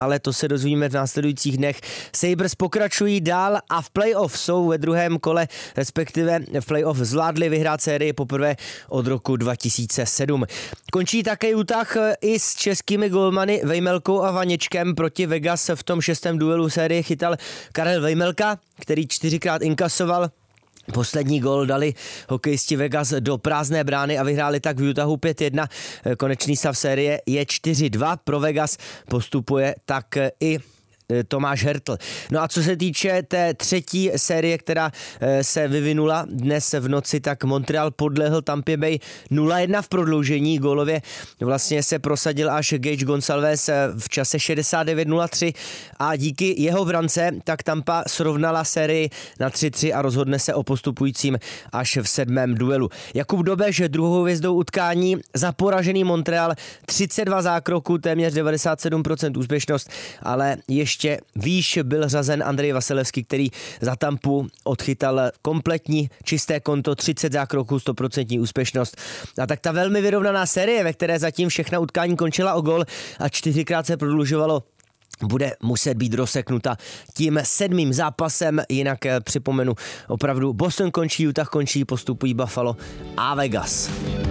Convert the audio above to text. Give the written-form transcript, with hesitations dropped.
ale to se dozvíme v následujících dnech. Sabres pokračují dál a v playoff jsou ve druhém kole, respektive v playoff zvládli vyhrát sérii poprvé od roku 2007. Končí také Utah i s českými golmany Vejmelkou a Vaněčkem. Proti Vegas v tom 6. duelu série chytal Karel Vejmelka, který 4krát inkasoval. Poslední gól dali hokejisti Vegas do prázdné brány a vyhráli tak v Utahu 5-1. Konečný stav série je 4-2. Pro Vegas postupuje tak i Tomáš Hertl. No a co se týče té třetí série, která se vyvinula dnes v noci, tak Montreal podlehl Tampě Bay 0-1 v prodloužení. Gólově vlastně se prosadil až Gage Gonsalves v čase 69:03 a díky jeho brance tak Tampa srovnala sérii na 3-3 a rozhodne se o postupujícím až v 7. duelu. Jakub Dobeš druhou hvězdou utkání za poražený Montreal, 32 zákroků, téměř 97% úspěšnost, ale ještě výš byl řazen Andrej Vasilevský, který za Tampu odchytal kompletní čisté konto, 30 zákroků, 100% úspěšnost. A tak ta velmi vyrovnaná série, ve které zatím všechna utkání končila o gól a 4krát se prodlužovalo, bude muset být rozseknuta tím 7. zápasem, jinak připomenu opravdu Boston končí, Utah končí, postupují Buffalo a Vegas.